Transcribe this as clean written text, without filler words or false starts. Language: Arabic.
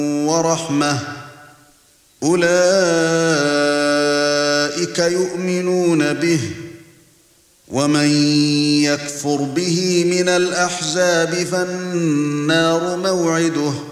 ورحمة أولئك يؤمنون به ومن يكفر به من الأحزاب فالنار موعده